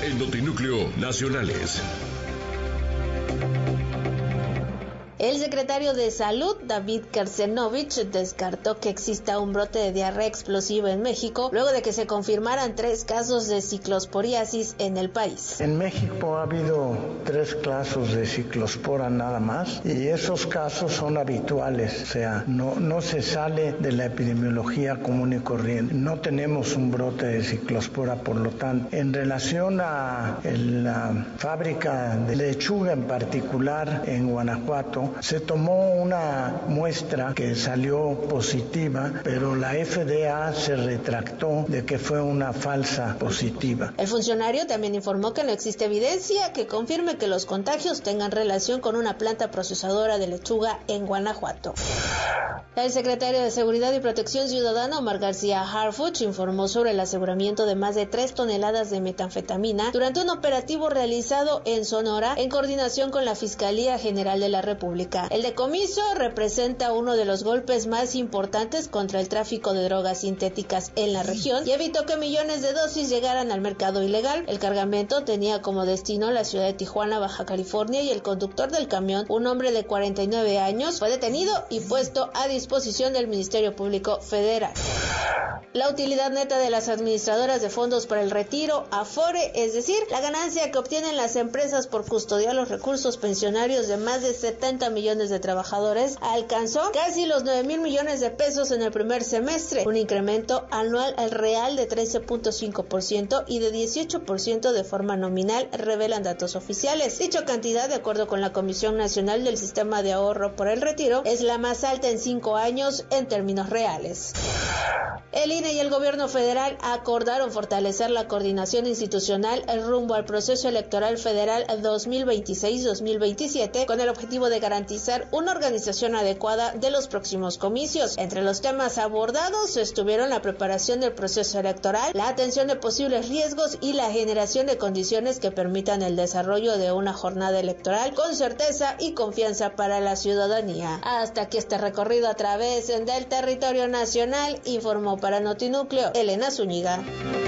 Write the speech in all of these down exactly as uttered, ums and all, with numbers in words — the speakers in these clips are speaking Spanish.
En Notinúcleo Nacionales. El secretario de Salud, David Kersenovich, descartó que exista un brote de diarrea explosiva en México, luego de que se confirmaran tres casos de ciclosporiasis en el país. En México ha habido tres casos de ciclospora nada más, y esos casos son habituales, o sea, no, no se sale de la epidemiología común y corriente. No tenemos un brote de ciclospora, por lo tanto. En relación a la fábrica de lechuga en particular en Guanajuato, se tomó una muestra que salió positiva, pero la F D A se retractó de que fue una falsa positiva. El funcionario también informó que no existe evidencia que confirme que los contagios tengan relación con una planta procesadora de lechuga en Guanajuato. El secretario de Seguridad y Protección Ciudadana, Omar García Harfuch, informó sobre el aseguramiento de más de tres toneladas de metanfetamina durante un operativo realizado en Sonora en coordinación con la Fiscalía General de la República. El decomiso representa uno de los golpes más importantes contra el tráfico de drogas sintéticas en la región y evitó que millones de dosis llegaran al mercado ilegal. El cargamento tenía como destino la ciudad de Tijuana, Baja California, y el conductor del camión, un hombre de cuarenta y nueve años, fue detenido y puesto a disposición del Ministerio Público Federal. La utilidad neta de las administradoras de fondos para el retiro, Afore, es decir, la ganancia que obtienen las empresas por custodiar los recursos pensionarios de más de setenta millones de trabajadores, alcanzó casi los nueve mil millones de pesos en el primer semestre, un incremento anual al real de trece punto cinco por ciento y de dieciocho por ciento de forma nominal, revelan datos oficiales. Dicha cantidad, de acuerdo con la Comisión Nacional del Sistema de Ahorro por el Retiro, es la más alta en cinco años en términos reales. El I N E y el gobierno federal acordaron fortalecer la coordinación institucional rumbo al proceso electoral federal dos mil veintiséis dos mil veintisiete con el objetivo de garantizar una organización adecuada de los próximos comicios. Entre los temas abordados estuvieron la preparación del proceso electoral, la atención de posibles riesgos y la generación de condiciones que permitan el desarrollo de una jornada electoral con certeza y confianza para la ciudadanía. Hasta aquí este recorrido a través del territorio nacional, informó para Notinúcleo Elena Zúñiga.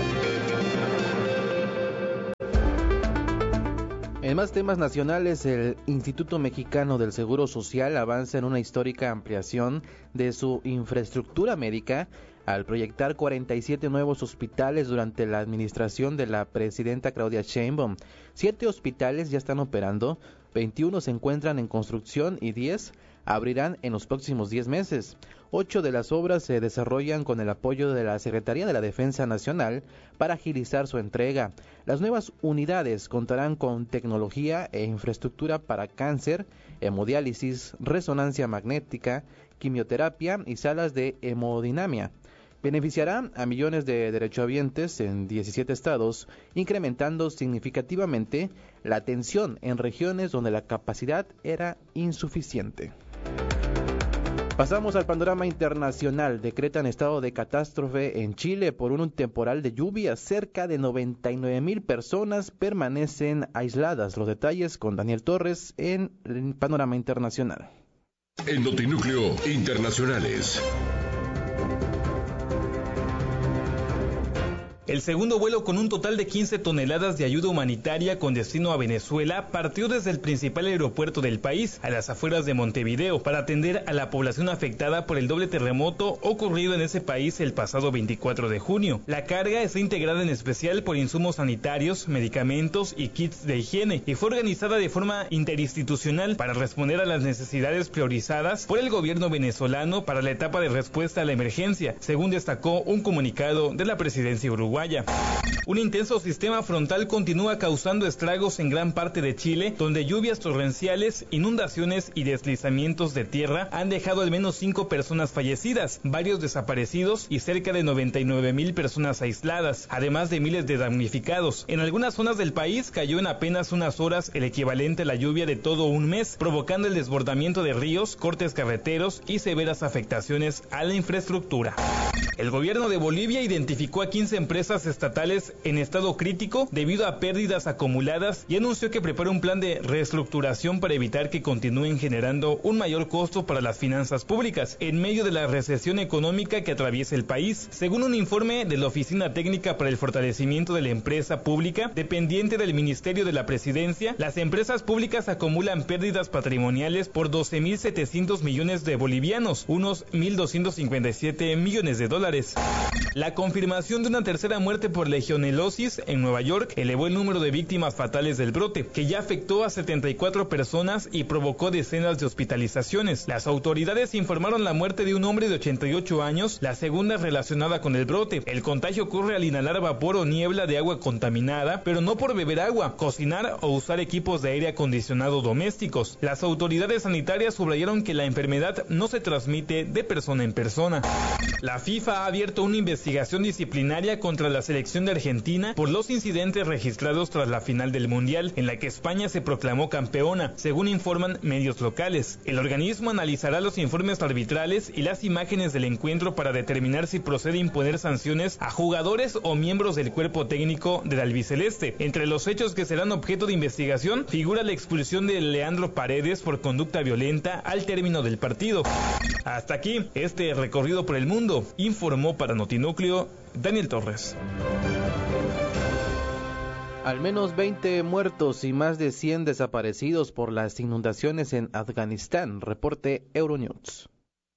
En más temas nacionales, el Instituto Mexicano del Seguro Social avanza en una histórica ampliación de su infraestructura médica al proyectar cuarenta y siete nuevos hospitales durante la administración de la presidenta Claudia Sheinbaum. Siete hospitales ya están operando, veintiuno se encuentran en construcción y diez abrirán en los próximos diez meses. Ocho de las obras se desarrollan con el apoyo de la Secretaría de la Defensa Nacional para agilizar su entrega. Las nuevas unidades contarán con tecnología e infraestructura para cáncer, hemodiálisis, resonancia magnética, quimioterapia y salas de hemodinamia. Beneficiará a millones de derechohabientes en diecisiete estados, incrementando significativamente la atención en regiones donde la capacidad era insuficiente. Pasamos al panorama internacional. Decretan estado de catástrofe en Chile por un temporal de lluvia. Cerca de noventa y nueve mil personas permanecen aisladas. Los detalles con Daniel Torres en el panorama internacional. En Notinúcleo Internacionales. El segundo vuelo con un total de quince toneladas de ayuda humanitaria con destino a Venezuela partió desde el principal aeropuerto del país, a las afueras de Montevideo, para atender a la población afectada por el doble terremoto ocurrido en ese país el pasado veinticuatro de junio. La carga está integrada en especial por insumos sanitarios, medicamentos y kits de higiene, y fue organizada de forma interinstitucional para responder a las necesidades priorizadas por el gobierno venezolano para la etapa de respuesta a la emergencia, según destacó un comunicado de la presidencia uruguaya. Un intenso sistema frontal continúa causando estragos en gran parte de Chile, donde lluvias torrenciales, inundaciones y deslizamientos de tierra han dejado al menos cinco personas fallecidas, varios desaparecidos y cerca de noventa y nueve mil personas aisladas, además de miles de damnificados. En algunas zonas del país cayó en apenas unas horas el equivalente a la lluvia de todo un mes, provocando el desbordamiento de ríos, cortes carreteros y severas afectaciones a la infraestructura. El gobierno de Bolivia identificó a quince empresas empresas estatales en estado crítico debido a pérdidas acumuladas y anunció que prepara un plan de reestructuración para evitar que continúen generando un mayor costo para las finanzas públicas en medio de la recesión económica que atraviesa el país. Según un informe de la Oficina Técnica para el Fortalecimiento de la Empresa Pública, dependiente del Ministerio de la Presidencia, las empresas públicas acumulan pérdidas patrimoniales por doce mil setecientos millones de bolivianos, unos mil doscientos cincuenta y siete millones de dólares. La confirmación de una tercera muerte por legionelosis en Nueva York elevó el número de víctimas fatales del brote, que ya afectó a setenta y cuatro personas y provocó decenas de hospitalizaciones. Las autoridades informaron la muerte de un hombre de ochenta y ocho años, la segunda relacionada con el brote. El contagio ocurre al inhalar vapor o niebla de agua contaminada, pero no por beber agua, cocinar o usar equipos de aire acondicionado domésticos. Las autoridades sanitarias subrayaron que la enfermedad no se transmite de persona en persona. La FIFA ha abierto una investigación disciplinaria contra la selección de Argentina por los incidentes registrados tras la final del Mundial, en la que España se proclamó campeona, según informan medios locales. El organismo analizará los informes arbitrales y las imágenes del encuentro para determinar si procede imponer sanciones a jugadores o miembros del cuerpo técnico del albiceleste. Entre los hechos que serán objeto de investigación figura la expulsión de Leandro Paredes por conducta violenta al término del partido. Hasta aquí este recorrido por el mundo, informó para Notinúcleo Daniel Torres. Al menos veinte muertos y más de cien desaparecidos por las inundaciones en Afganistán, reporte Euronews.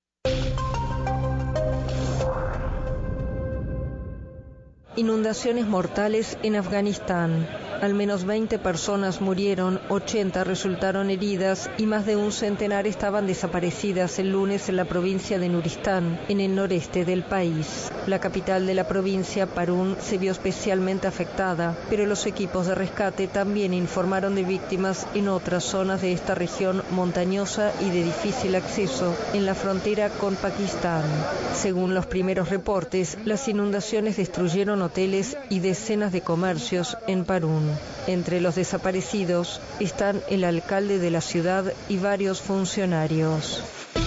Inundaciones mortales en Afganistán. Al menos veinte personas murieron, ochenta resultaron heridas y más de un centenar estaban desaparecidas el lunes en la provincia de Nuristán, en el noreste del país. La capital de la provincia, Parún, se vio especialmente afectada, pero los equipos de rescate también informaron de víctimas en otras zonas de esta región montañosa y de difícil acceso, en la frontera con Pakistán. Según los primeros reportes, las inundaciones destruyeron hoteles y decenas de comercios en Parún. Entre los desaparecidos están el alcalde de la ciudad y varios funcionarios.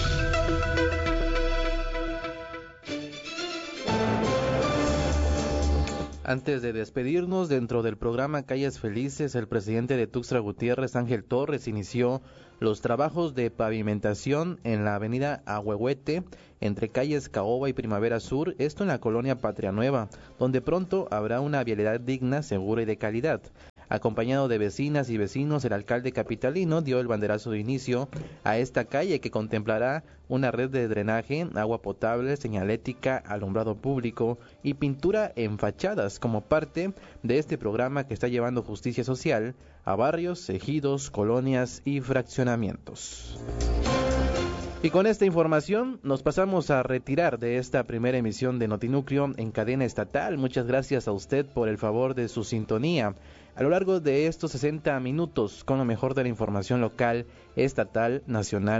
Antes de despedirnos, dentro del programa Calles Felices, el presidente de Tuxtla Gutiérrez, Ángel Torres, inició los trabajos de pavimentación en la avenida Ahuehuete, entre calles Caoba y Primavera Sur, esto en la colonia Patria Nueva, donde pronto habrá una vialidad digna, segura y de calidad. Acompañado de vecinas y vecinos, el alcalde capitalino dio el banderazo de inicio a esta calle que contemplará una red de drenaje, agua potable, señalética, alumbrado público y pintura en fachadas como parte de este programa que está llevando justicia social a barrios, ejidos, colonias y fraccionamientos. Y con esta información nos pasamos a retirar de esta primera emisión de Notinúcleo en cadena estatal. Muchas gracias a usted por el favor de su sintonía. A lo largo de estos sesenta minutos con lo mejor de la información local, estatal, nacional